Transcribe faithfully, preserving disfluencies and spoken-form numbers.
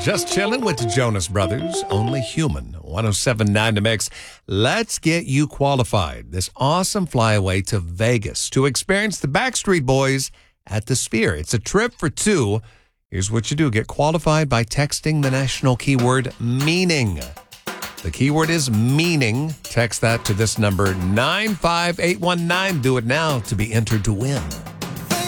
Just chilling with the Jonas Brothers, only human. one oh seven point nine The Mix. Let's get you qualified. This awesome flyaway to Vegas to experience the Backstreet Boys at the Sphere. It's a trip for two. Here's what you do. Get qualified by texting the national keyword meaning. The keyword is meaning. Text that to this number, nine five eight one nine. Do it now to be entered to win.